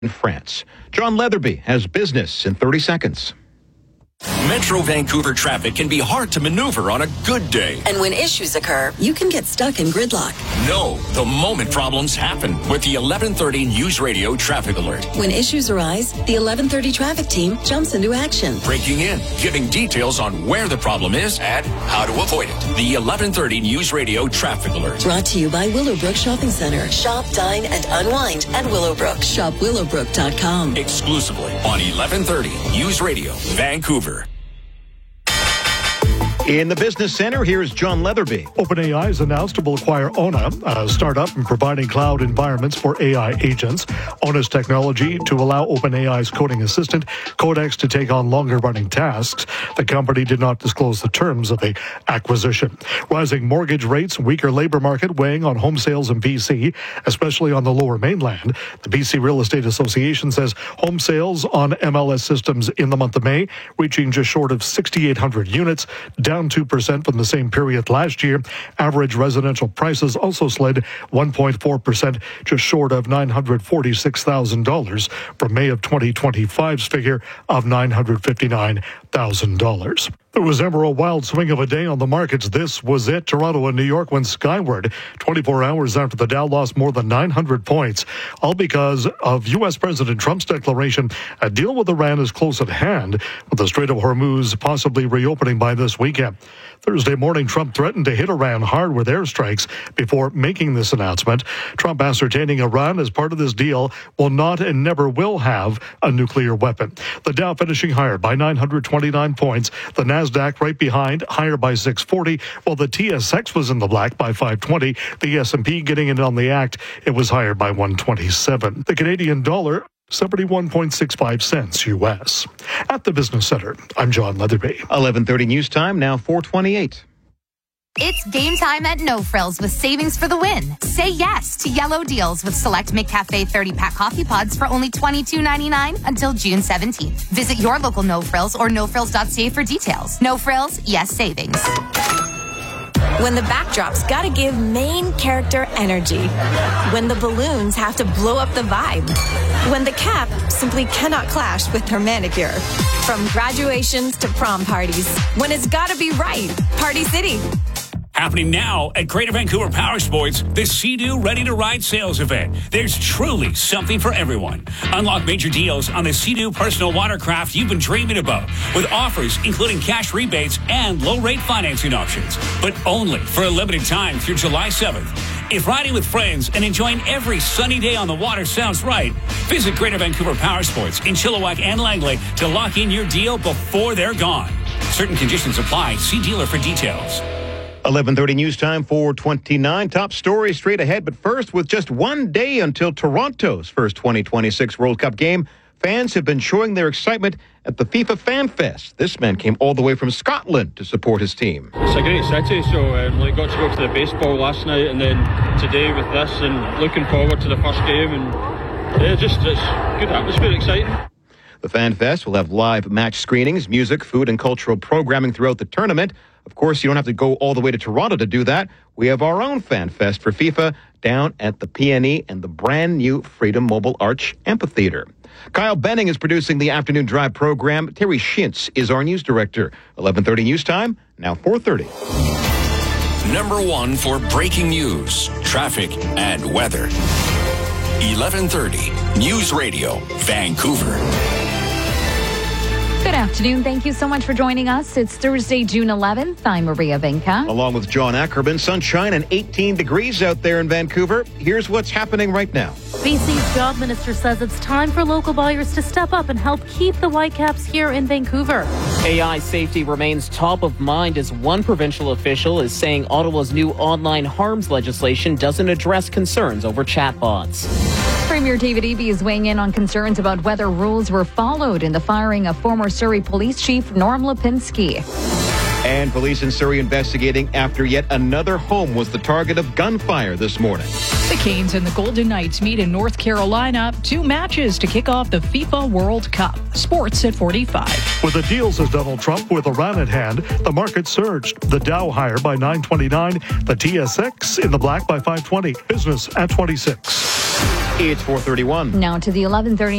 in France. John Leatherby has business in 30 seconds. Metro Vancouver traffic can be hard to maneuver on a good day. And when issues occur, you can get stuck in gridlock. No, the moment problems happen with the 1130 News Radio Traffic Alert. When issues arise, the 1130 traffic team jumps into action. Breaking in, giving details on where the problem is and how to avoid it. The 1130 News Radio Traffic Alert. Brought to you by Willowbrook Shopping Center. Shop, dine, and unwind at Willowbrook. Shop willowbrook.com. Exclusively on 1130 News Radio, Vancouver. In the Business Center, here's John Leatherby. OpenAI has announced it will acquire Ona, a startup in providing cloud environments for AI agents. Ona's technology to allow OpenAI's coding assistant, Codex, to take on longer-running tasks. The company did not disclose the terms of the acquisition. Rising mortgage rates, weaker labor market weighing on home sales in BC, especially on the Lower Mainland. The BC Real Estate Association says home sales on MLS systems in the month of May reaching just short of 6,800 units, down 2% from the same period last year. Average residential prices also slid 1.4%, just short of $946,000 from May of 2025's figure of $959,000. There was never a wild swing of a day on the markets. This was it. Toronto and New York went skyward 24 hours after the Dow lost more than 900 points, all because of U.S. President Trump's declaration a deal with Iran is close at hand, with the Strait of Hormuz possibly reopening by this weekend. Thursday morning, Trump threatened to hit Iran hard with airstrikes before making this announcement. Trump ascertaining Iran as part of this deal will not and never will have a nuclear weapon. The Dow finishing higher by 929 points. The NASDAQ right behind, higher by 640, while the TSX was in the black by 520. The S&P getting in on the act, it was higher by 127. The Canadian dollar, 71.65 cents U.S. At the Business Center, I'm John Leatherby. 11:30 news time, now 4:28. It's game time at No Frills with savings for the win. Say yes to yellow deals with select McCafe 30-pack coffee pods for only $22.99 until June 17th. Visit your local No Frills or nofrills.ca for details. No Frills, yes savings. When the backdrop's gotta give main character energy. When the balloons have to blow up the vibe. When the cap simply cannot clash with her manicure. From graduations to prom parties. When it's gotta be right. Party City. Happening now at Greater Vancouver Power Sports, the Sea-Doo Ready to Ride sales event. There's truly something for everyone. Unlock major deals on the Sea-Doo personal watercraft you've been dreaming about, with offers including cash rebates and low-rate financing options, but only for a limited time through July 7th. If riding with friends and enjoying every sunny day on the water sounds right, visit Greater Vancouver Power Sports in Chilliwack and Langley to lock in your deal before they're gone. Certain conditions apply. See dealer for details. 11:30 news time, 4:29. Top stories straight ahead, but first, with just one day until Toronto's first 2026 World Cup game, fans have been showing their excitement at the FIFA Fan Fest. This man came all the way from Scotland to support his team. It's a great city, so got to go to the baseball last night and then today with this, and looking forward to the first game, and it's good atmosphere, exciting. The Fan Fest will have live match screenings, music, food, and cultural programming throughout the tournament. Of course, you don't have to go all the way to Toronto to do that. We have our own Fan Fest for FIFA down at the PNE and the brand new Freedom Mobile Arch Amphitheater. Kyle Benning is producing the Afternoon Drive program. Terry Shintz is our news director. 11:30 news time, now 4:30. Number one for breaking news, traffic, and weather. 1130 News Radio, Vancouver. Good afternoon. Thank you so much for joining us. It's Thursday, June 11th. I'm Maria Vinca. Along with John Ackerman, sunshine and 18 degrees out there in Vancouver. Here's what's happening right now. BC's job minister says it's time for local buyers to step up and help keep the Whitecaps here in Vancouver. AI safety remains top of mind as one provincial official is saying Ottawa's new online harms legislation doesn't address concerns over chatbots. Premier David Eby is weighing in on concerns about whether rules were followed in the firing of former Surrey Police Chief Norm Lipinski. And police in Surrey investigating after yet another home was the target of gunfire this morning. The Canes and the Golden Knights meet in North Carolina. 2 matches to kick off the FIFA World Cup. Sports at 45. With the deals as Donald Trump with Iran at hand, the market surged. The Dow higher by 929, the TSX in the black by 520. Business at 26. It's 4:31. Now to the 11:30